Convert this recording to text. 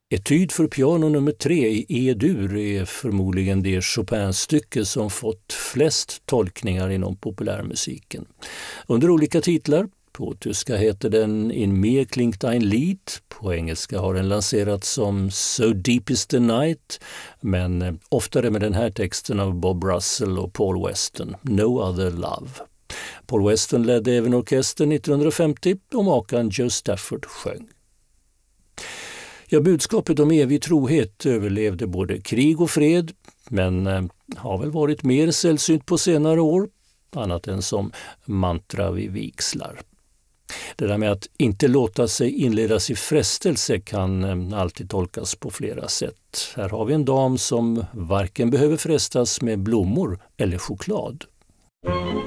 Etyd för piano nummer 3 i E-dur är förmodligen det Chopin-stycke som fått flest tolkningar inom populärmusiken. Under olika titlar. På tyska heter den In mir klingt ein Lied, på engelska har den lanserats som So Deep Is The Night, men oftare med den här texten av Bob Russell och Paul Weston, No Other Love. Paul Weston ledde även orkestern 1950 och makan Joe Stafford sjöng. Ja, budskapet om evig trohet överlevde både krig och fred, men har väl varit mer sällsynt på senare år, annat än som mantra vid vigslar. Det där med att inte låta sig inledas i frestelse kan alltid tolkas på flera sätt. Här har vi en dam som varken behöver frestas med blommor eller choklad.